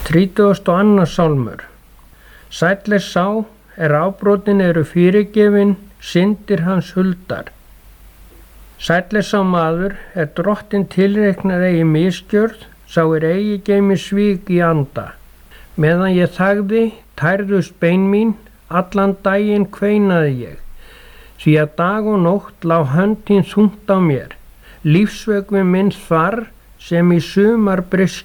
32. sálmur. Sæll er sá ábrotin eru fyrirgefin, syndir hans huldar. Sæll er sá maður drottin tilreiknar eigi misgjörð, sá eigi geymi svik í anda. Meðan ég þagði, tærðust bein mín, allan daginn kveinaði ég. Því að dag og nótt lá hönd þín þungt á mér, lífsvökvi minn þvarr sem í sumarbrysk